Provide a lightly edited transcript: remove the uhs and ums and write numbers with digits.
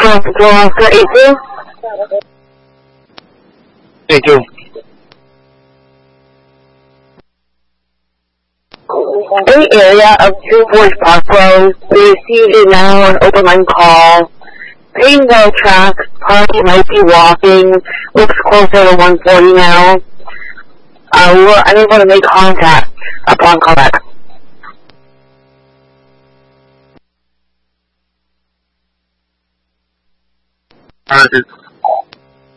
Control Oscar 82. 82. In the area of Two Forge Park Road, we received a 911 open line call. Payne's track, party might be walking, looks closer to 140 now. We were unable to make contact upon callback. Alright,